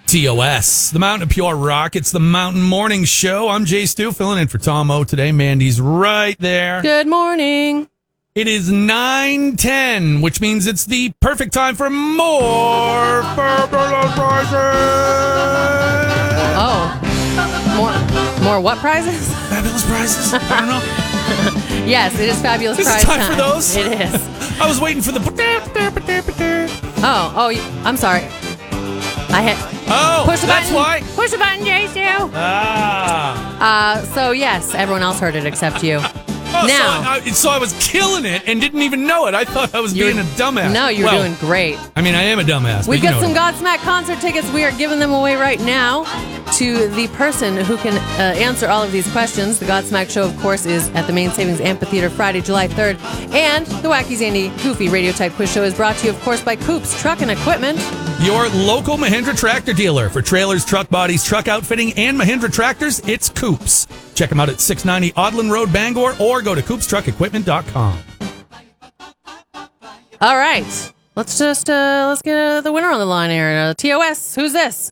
TOS, the Mountain of Pure Rock. It's the Mountain Morning Show. I'm Jay Stu, filling in for Tom O today. Mandy's right there. Good morning. It is 9:10, which means it's the perfect time for more fabulous prizes. Oh, more what prizes? Fabulous prizes? I don't know. Yes, it is fabulous This prize is time for those? It is. I was waiting for the... I'm sorry. I had... push the that's button. why. Push the button, Jay-Stu. So, yes, everyone else heard it except you. So I was killing it and didn't even know it. I thought I was being a dumbass. No, you're doing great. I mean, I am a dumbass. We've got some Godsmack concert tickets. We are giving them away right now to the person who can answer all of these questions. The Godsmack show, of course, is at the Main Savings Amphitheater Friday, July 3rd. And the Wacky Zandy Goofy Radio Type Quiz Show is brought to you, of course, by Coops Truck and Equipment. Your local Mahindra tractor dealer for trailers, truck bodies, truck outfitting, and Mahindra tractors. It's Coops. Check them out at 690 Audlin Road, Bangor, or go to coopstruckequipment.com. All right. Let's get the winner on the line here. TOS, who's this?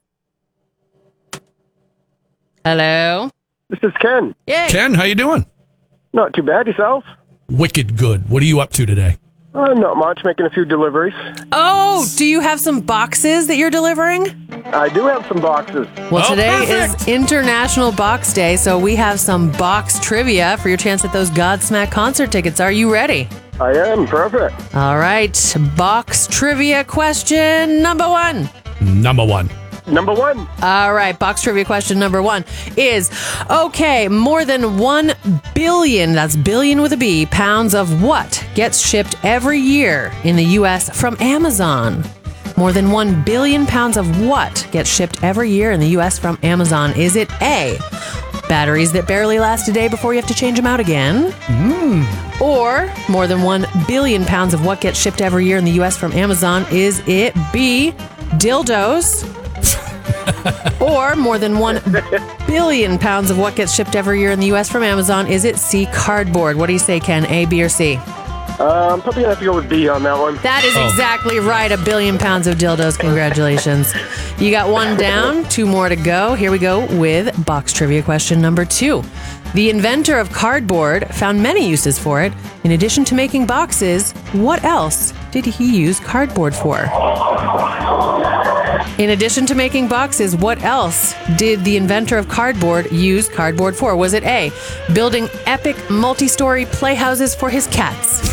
Hello? This is Ken. Yay. Ken, how you doing? Not too bad, yourself? Wicked good. What are you up to today? Not much, making a few deliveries. Oh, do you have some boxes that you're delivering? I do have some boxes. Well, today perfect. is International Box Day, so we have some box trivia for your chance at those Godsmack concert tickets. Are you ready? I am, perfect. All right, box trivia question number one. Number one. Number one. All right, box trivia question number one is, okay, more than 1 billion, that's billion with a B, pounds of what gets shipped every year in the U.S. from Amazon? More than 1 billion pounds of what gets shipped every year in the U.S. from Amazon? Is it A, batteries that barely last a day before you have to change them out again? Or more than 1 billion pounds of what gets shipped every year in the U.S. from Amazon? Is it B, dildos? Or more than 1 billion pounds of what gets shipped every year in the U.S. from Amazon? Is it C, cardboard? What do you say, Ken? A, B, or C? I'm probably going to have to go with B on that one. That is exactly right. 1 billion pounds of dildos. Congratulations. You got one down, 2 more to go. Here we go with box trivia question number 2. The inventor of cardboard found many uses for it. In addition to making boxes, what else did he use cardboard for? In addition to making boxes, what else did the inventor of cardboard use cardboard for? Was it A, building epic multi-story playhouses for his cats?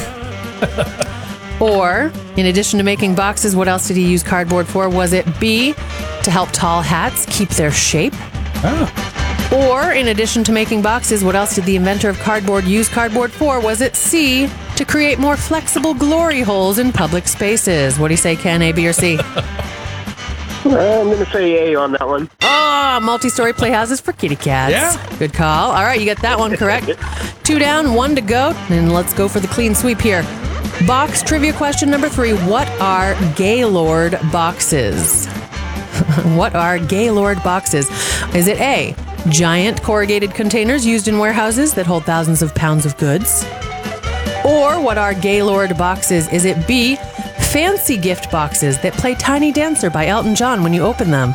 Or, in addition to making boxes, what else did he use cardboard for? Was it B, to help tall hats keep their shape? Or, in addition to making boxes, what else did the inventor of cardboard use cardboard for? Was it C, to create more flexible glory holes in public spaces? What do you say, Ken? A, B, or C? I'm going to say A on that one. Oh, multi-story playhouses for kitty cats. Yeah. Good call. All right, you got that one correct. 2 down, 1 to go. And let's go for the clean sweep here. Box trivia question number 3. What are Gaylord boxes? What are Gaylord boxes? Is it A, giant corrugated containers used in warehouses that hold thousands of pounds of goods? Or what are Gaylord boxes? Is it B, fancy gift boxes that play Tiny Dancer by Elton John when you open them?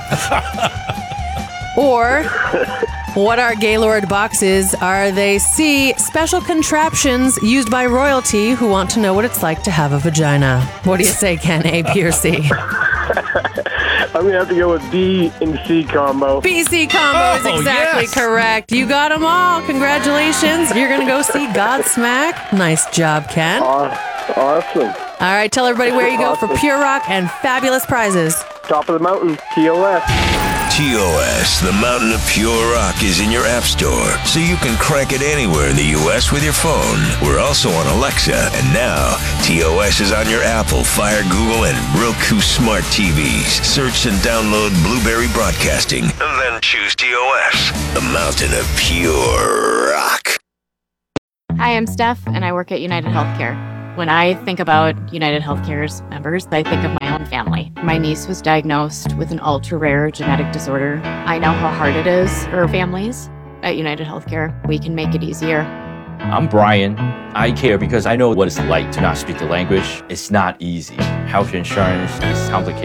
Or what are Gaylord boxes? Are they C, special contraptions used by royalty who want to know what it's like to have a vagina? What do you say, Ken? A, B, or C? I'm going to have to go with B and C combo. BC combo is exactly correct. You got them all. Congratulations. You're going to go see Godsmack. Nice job, Ken. Awesome. All right, tell everybody where you go for Pure Rock and fabulous prizes. Top of the mountain, TOS. TOS, the Mountain of Pure Rock, is in your app store, so you can crank it anywhere in the U.S. with your phone. We're also on Alexa, and now TOS is on your Apple, Fire, Google, and Roku smart TVs. Search and download Blueberry Broadcasting, and then choose TOS, the Mountain of Pure Rock. Hi, I'm Steph, and I work at United Healthcare. When I think about United Healthcare's members, I think of my own family. My niece was diagnosed with an ultra-rare genetic disorder. I know how hard it is for families. At United Healthcare, we can make it easier. I'm Brian. I care because I know what it's like to not speak the language. It's not easy. Health insurance is complicated.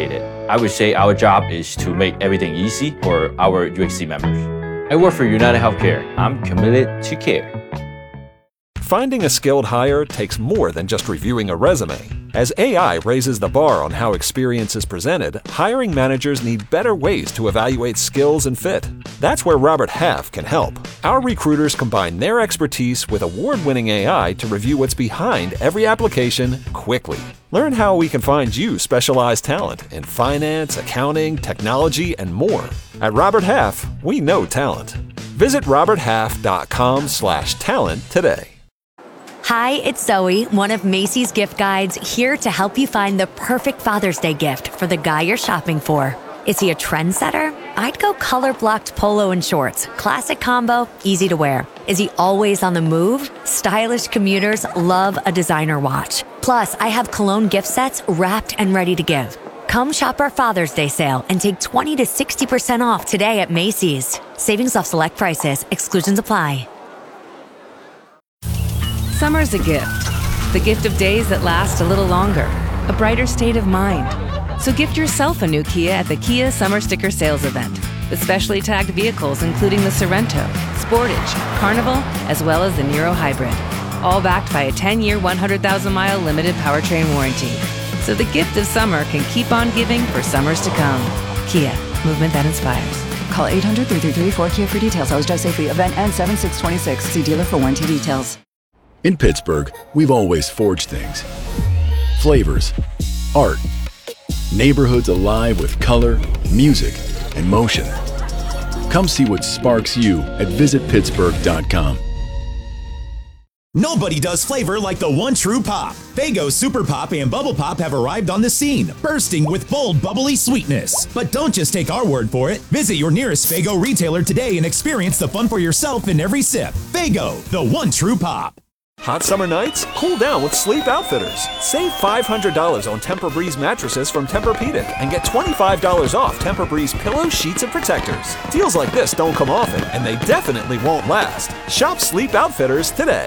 I would say our job is to make everything easy for our UHC members. I work for United Healthcare. I'm committed to care. Finding a skilled hire takes more than just reviewing a resume. As AI raises the bar on how experience is presented, hiring managers need better ways to evaluate skills and fit. That's where Robert Half can help. Our recruiters combine their expertise with award-winning AI to review what's behind every application quickly. Learn how we can find you specialized talent in finance, accounting, technology, and more. At Robert Half, we know talent. Visit roberthalf.com/talent today. Hi, it's Zoe, one of Macy's gift guides, here to help you find the perfect Father's Day gift for the guy you're shopping for. Is he a trendsetter? I'd go color-blocked polo and shorts. Classic combo, easy to wear. Is he always on the move? Stylish commuters love a designer watch. Plus, I have cologne gift sets wrapped and ready to give. Come shop our Father's Day sale and take 20 to 60% off today at Macy's. Savings off select prices. Exclusions apply. Summer's a gift. The gift of days that last a little longer. A brighter state of mind. So gift yourself a new Kia at the Kia Summer Sticker Sales Event. With specially tagged vehicles including the Sorento, Sportage, Carnival, as well as the Niro Hybrid. All backed by a 10-year, 100,000-mile limited powertrain warranty. So the gift of summer can keep on giving for summers to come. Kia, movement that inspires. Call 800-333-4KIA for details. How's Drive Safely? Event ends 7/6/26. See dealer for warranty details. In Pittsburgh, we've always forged things. Flavors, art, neighborhoods alive with color, music, and motion. Come see what sparks you at visitpittsburgh.com. Nobody does flavor like the one true pop. Faygo Super Pop and Bubble Pop have arrived on the scene, bursting with bold, bubbly sweetness. But don't just take our word for it. Visit your nearest Faygo retailer today and experience the fun for yourself in every sip. Faygo, the one true pop. Hot summer nights? Cool down with Sleep Outfitters. Save $500 on Tempur-Breeze mattresses from Tempur-Pedic and get $25 off Tempur-Breeze pillows, sheets, and protectors. Deals like this don't come often, and they definitely won't last. Shop Sleep Outfitters today.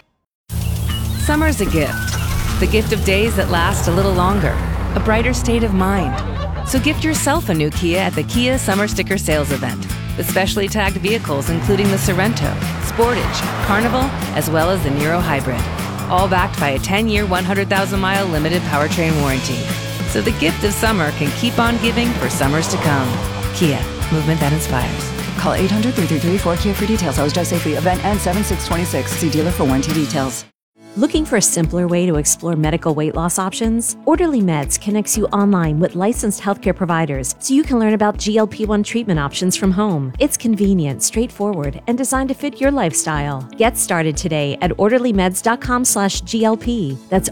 Summer's a gift. The gift of days that last a little longer. A brighter state of mind. So gift yourself a new Kia at the Kia Summer Sticker Sales Event. With specially tagged vehicles including the Sorento, Sportage, Carnival, as well as the Niro Hybrid. All backed by a 10-year, 100,000-mile limited powertrain warranty. So the gift of summer can keep on giving for summers to come. Kia, movement that inspires. Call 800-333-4KIA for details. How's Drive Safely? Event ends 7/6/26. See dealer for warranty details. Looking for a simpler way to explore medical weight loss options? Orderly Meds connects you online with licensed healthcare providers so you can learn about GLP-1 treatment options from home. It's convenient, straightforward, and designed to fit your lifestyle. Get started today at orderlymeds.com/GLP. That's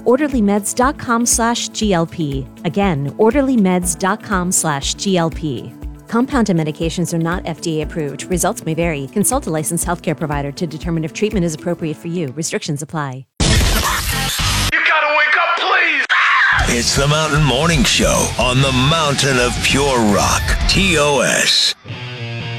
orderlymeds.com/GLP. Again, orderlymeds.com/GLP. Compounded medications are not FDA approved. Results may vary. Consult a licensed healthcare provider to determine if treatment is appropriate for you. Restrictions apply. It's the Mountain Morning Show on the Mountain of Pure Rock, TOS.